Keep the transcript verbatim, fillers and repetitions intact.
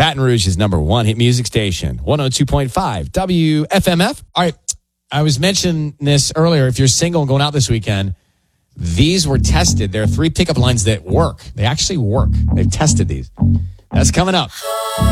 Baton Rouge's number one hit music station, one oh two point five W F M F. All right, I was mentioning this earlier. If you're single and going out this weekend, these were tested. There are three pickup lines that work. They actually work. They've tested these. That's coming up.